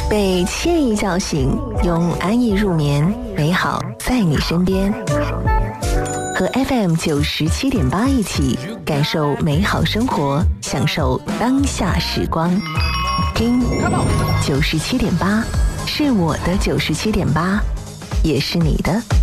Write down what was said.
被惬意叫醒，用安逸入眠，美好在你身边。和 FM97.8一起感受美好生活，享受当下时光。听97.8，是我的97.8，也是你的。